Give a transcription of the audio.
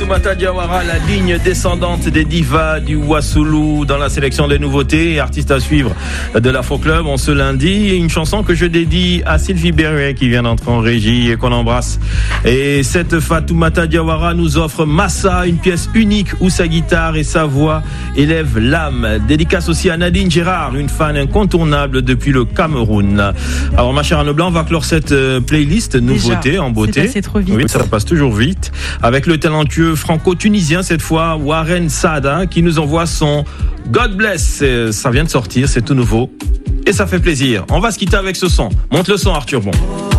Fatoumata Diawara, la ligne descendante des divas du Wassoulou dans la sélection des nouveautés et artistes à suivre de l'Afro Club en ce lundi. Une chanson que je dédie à Sylvie Berruet qui vient d'entrer en régie et qu'on embrasse. Et cette Fatoumata Diawara nous offre Massa, une pièce unique où sa guitare et sa voix élèvent l'âme. Dédicace aussi à Nadine Gérard, une fan incontournable depuis le Cameroun. Alors ma chère Anne Blanc, on va clore cette playlist nouveauté en beauté. C'est trop vite. Oui, ça passe toujours vite. Avec le talentueux franco-tunisien cette fois, Warren Sada, qui nous envoie son God Bless. Ça vient de sortir, c'est tout nouveau. Et ça fait plaisir. On va se quitter avec ce son. Monte le son, Arthur Bon.